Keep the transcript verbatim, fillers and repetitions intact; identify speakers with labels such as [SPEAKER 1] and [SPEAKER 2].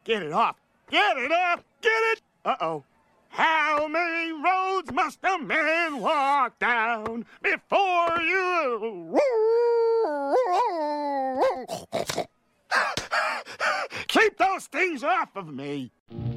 [SPEAKER 1] Get it off. Get it off. Get it. Uh-oh. How many roads must a man walk down before you... Keep those things off of me.